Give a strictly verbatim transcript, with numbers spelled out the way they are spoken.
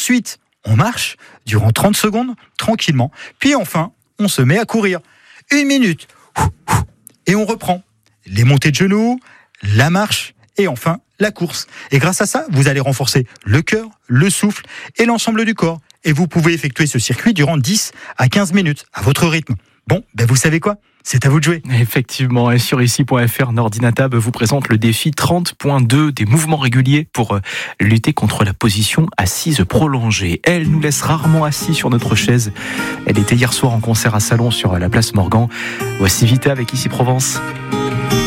Ensuite, on marche durant trente secondes, tranquillement. Puis enfin, on se met à courir. Une minute. Et on reprend. Les montées de genoux, la marche et enfin la course. Et grâce à ça, vous allez renforcer le cœur, le souffle et l'ensemble du corps. Et vous pouvez effectuer ce circuit durant dix à quinze minutes, à votre rythme. Bon, ben vous savez quoi ? C'est à vous de jouer. Effectivement, et sur ici point f r, Nordinatab vous présente le défi trente point deux des mouvements réguliers pour lutter contre la position assise prolongée. Elle nous laisse rarement assis sur notre chaise. Elle était hier soir en concert à Salon sur la place Morgan. Voici Vita avec Ici Provence.